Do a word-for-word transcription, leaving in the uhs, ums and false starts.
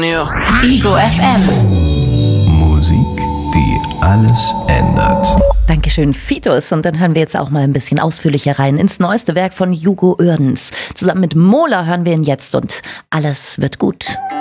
you. Ego F M. Musik, die alles ändert. Dankeschön, Fitus. Und dann hören wir jetzt auch mal ein bisschen ausführlicher rein ins neueste Werk von Hugo Oerdens. Zusammen mit Mola hören wir ihn jetzt und alles wird gut.